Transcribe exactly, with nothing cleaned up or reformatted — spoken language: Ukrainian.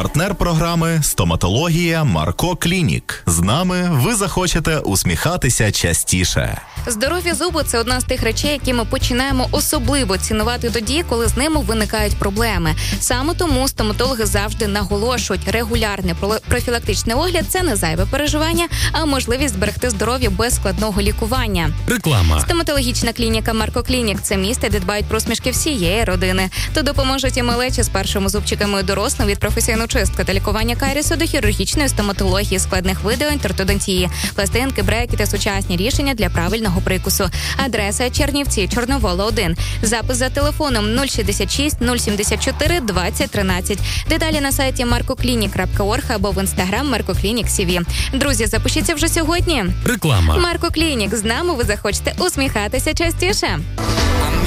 Партнер програми «Стоматологія Марко Клінік». З нами ви захочете усміхатися частіше. Здорові зуби – це одна з тих речей, які ми починаємо особливо цінувати тоді, коли з ними виникають проблеми. Саме тому стоматологи завжди наголошують, регулярний профілактичний огляд – це не зайве переживання, а можливість зберегти здоров'я без складного лікування. Реклама. Стоматологічна клініка Марко Клінік – це місце, де дбають про усмішки всієї родини. Тут допоможуть і малечі з першими зубчиками і дорослим від професійної чистки та лікування карісу до хірургічної стоматології, складних видалень та ортодонтії, пластинки, бреки та сучасні рішення для правильного прикусу. Адреса Чернівці, Чорновола, один. Запис за телефоном нуль шістдесят шість нуль сімдесят чотири двадцять тринадцять. Деталі на сайті марко клінік крапка орг або в інстаграм Марко Клінік Сі Ві. Друзі, запишіться вже сьогодні. Реклама. Марко Клінік. З нами ви захочете усміхатися частіше.